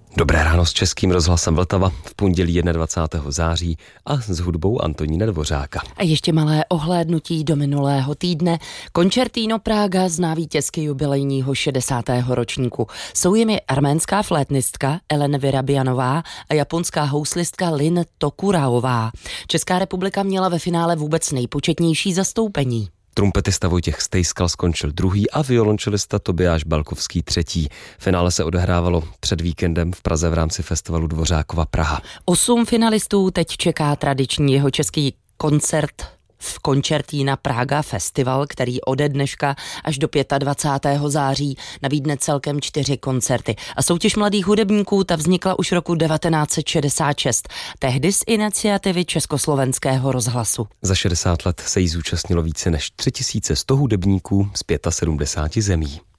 Dobré ráno s Českým rozhlasem Vltava v pondělí 21. září a s hudbou Antonína Dvořáka. A ještě malé ohlédnutí do minulého týdne. Concertino Praga zná vítězky jubilejního 60. ročníku. Jsou jimi arménská flétnistka Ellen Vyrabianová a japonská houslistka Lin Tokuraová. Česká republika měla ve finále vůbec nejpočetnější zastoupení. Trumpetista Vojtěch Stejskal skončil druhý a violončelista Tobiáš Balkovský třetí. Finále se odehrávalo před víkendem v Praze v rámci festivalu Dvořákova Praha. 8 finalistů teď čeká tradiční jihočeský koncert v Concertina Praga Festival, který ode dneška až do 25. září nabídne celkem 4 koncerty. A soutěž mladých hudebníků ta vznikla už roku 1966, tehdy z iniciativy Československého rozhlasu. Za 60 let se jí zúčastnilo více než 3100 hudebníků z 75 zemí.